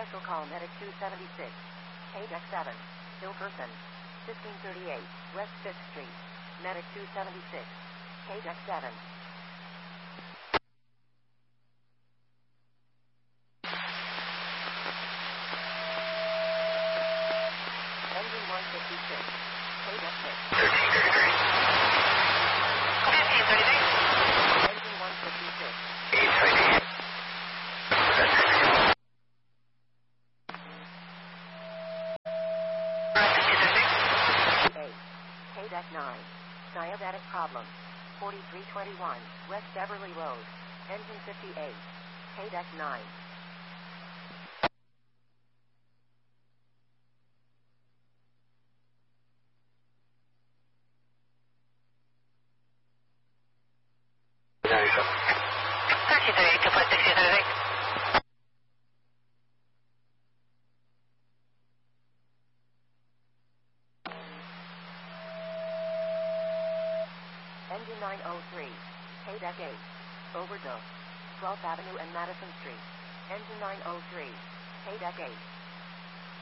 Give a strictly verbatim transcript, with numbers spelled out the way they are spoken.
Special call Medic two seventy-six. K-Deck seven. Hill person. fifteen thirty-eight. West fifth Street. Medic two seventy-six. K-Deck seven. Engine one fifty-six. K-Deck six. fifteen thirty-six. Engine one fifty-six. eight thirty-eight. K-Deck nine. Diabetic problem. forty-three twenty-one. West Beverly Road. Engine fifty-eight. K-Deck nine. thirteen thirty-eight, two point six thirty-eight. Engine nine oh three. K-Deck eight. Overdose. twelfth Avenue and Madison Street. Engine nine oh three. K-Deck eight.